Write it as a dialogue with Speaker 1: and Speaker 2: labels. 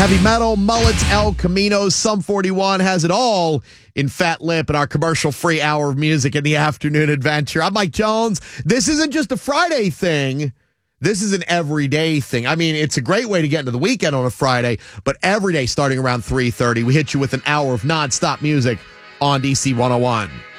Speaker 1: Heavy metal, mullets, El Camino, Sum 41 has it all in Fat Lip in our commercial-free hour of music in the afternoon adventure. I'm Mike Jones. This isn't just a Friday thing. This is an everyday thing. I mean, it's a great way to get into the weekend on a Friday, but every day starting around 3:30, we hit you with an hour of nonstop music on DC 101.